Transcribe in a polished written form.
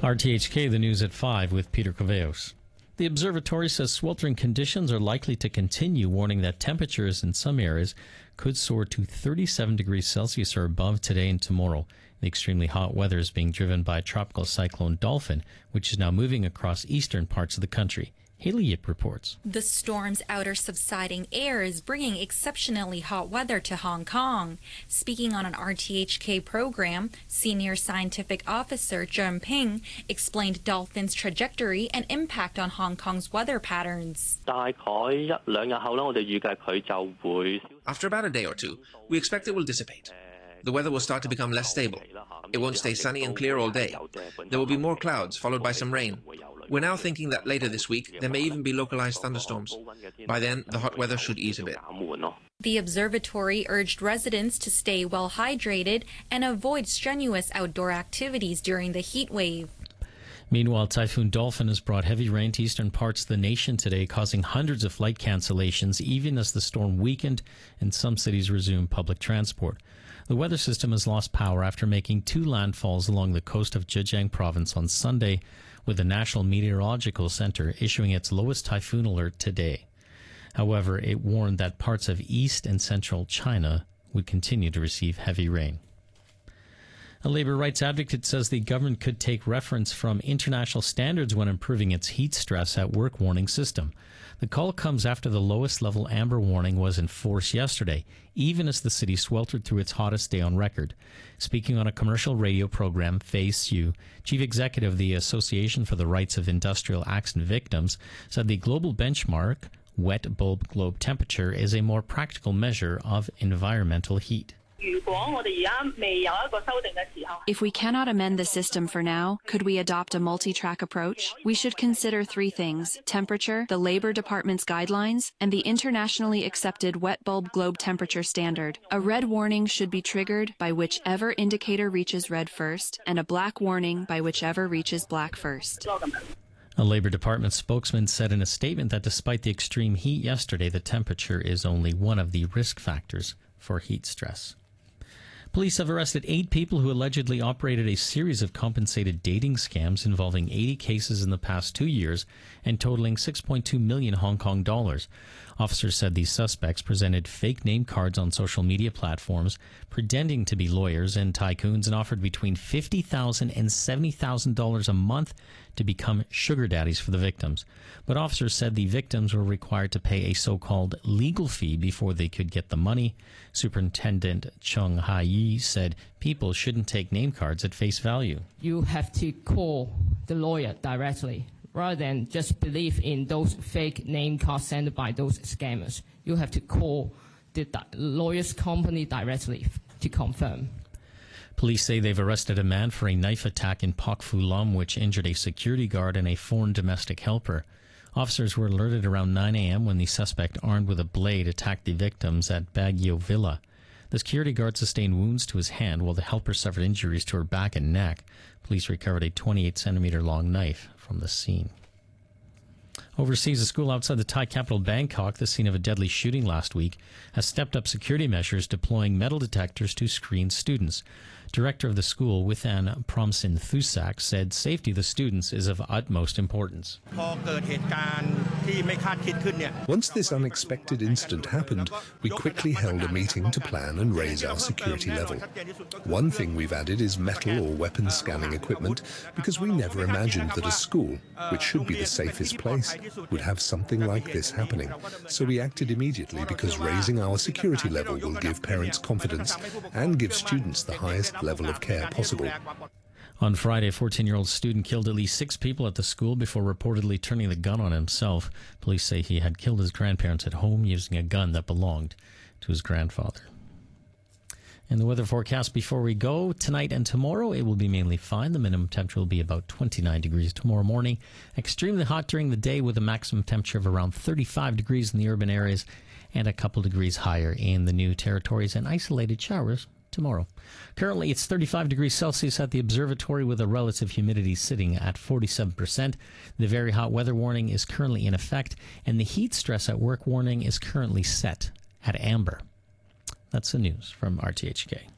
RTHK, the news at 5 with Peter Coveos. The observatory says sweltering conditions are likely to continue, warning that temperatures in some areas could soar to 37 degrees Celsius or above today and tomorrow. The extremely hot weather is being driven by tropical cyclone Dolphin, which is now moving across eastern parts of the country. Haley Yip reports. The storm's outer subsiding air is bringing exceptionally hot weather to Hong Kong. Speaking on an RTHK program, Senior Scientific Officer Zheng Ping explained Dolphin's trajectory and impact on Hong Kong's weather patterns. After about a day or two, we expect it will dissipate. The weather will start to become less stable. It won't stay sunny and clear all day. There will be more clouds, followed by some rain. We're now thinking that later this week, there may even be localized thunderstorms. By then, the hot weather should ease a bit. The observatory urged residents to stay well hydrated and avoid strenuous outdoor activities during the heat wave. Meanwhile, Typhoon Dolphin has brought heavy rain to eastern parts of the nation today, causing hundreds of flight cancellations, even as the storm weakened and some cities resumed public transport. The weather system has lost power after making 2 landfalls along the coast of Zhejiang province on Sunday, with the National Meteorological Center issuing its lowest typhoon alert today. However, it warned that parts of east and central China would continue to receive heavy rain. A labor rights advocate says the government could take reference from international standards when improving its heat stress at work warning system. The call comes after the lowest level amber warning was in force yesterday, even as the city sweltered through its hottest day on record. Speaking on a commercial radio program, Fei Xu, chief executive of the Association for the Rights of Industrial Accident Victims, said the global benchmark, wet bulb globe temperature, is a more practical measure of environmental heat. If we cannot amend the system for now, could we adopt a multi-track approach? We should consider 3 things: temperature, the Labor Department's guidelines, and the internationally accepted wet bulb globe temperature standard. A red warning should be triggered by whichever indicator reaches red first, and a black warning by whichever reaches black first. A Labor Department spokesman said in a statement that despite the extreme heat yesterday, the temperature is only one of the risk factors for heat stress. Police have arrested 8 people who allegedly operated a series of compensated dating scams involving 80 cases in the past 2 years and totaling 6.2 million Hong Kong dollars. Officers said these suspects presented fake name cards on social media platforms, pretending to be lawyers and tycoons, and offered between $50,000 and $70,000 a month to become sugar daddies for the victims. But officers said the victims were required to pay a so-called legal fee before they could get the money. Superintendent Chung Hai-yi said people shouldn't take name cards at face value. You have to call the lawyer directly, rather than just believe in those fake name cards sent by those scammers. You have to call the lawyer's company directly to confirm. Police say they've arrested a man for a knife attack in Pak Fu Lam, which injured a security guard and a foreign domestic helper. Officers were alerted around 9 a.m. when the suspect, armed with a blade, attacked the victims at Baguio Villa. The security guard sustained wounds to his hand, while the helper suffered injuries to her back and neck. Police recovered a 28-centimeter long knife from the scene. Overseas, a school outside the Thai capital Bangkok, the scene of a deadly shooting last week, has stepped up security measures, deploying metal detectors to screen students. Director of the school, Withan Promsin Thusak, said safety of the students is of utmost importance. Once this unexpected incident happened, we quickly held a meeting to plan and raise our security level. One thing we've added is metal or weapon scanning equipment, because we never imagined that a school, which should be the safest place, would have something like this happening. So we acted immediately, because raising our security level will give parents confidence and give students the highest level of care possible. On Friday, a 14-year-old student killed at least 6 people at the school before reportedly turning the gun on himself. Police say he had killed his grandparents at home using a gun that belonged to his grandfather. And the weather forecast before we go: tonight and tomorrow, it will be mainly fine. The minimum temperature will be about 29 degrees tomorrow morning. Extremely hot during the day with a maximum temperature of around 35 degrees in the urban areas and a couple degrees higher in the new territories, and isolated showers tomorrow. Currently, it's 35 degrees Celsius at the observatory with a relative humidity sitting at 47%. The very hot weather warning is currently in effect, and the heat stress at work warning is currently set at amber. That's the news from RTHK.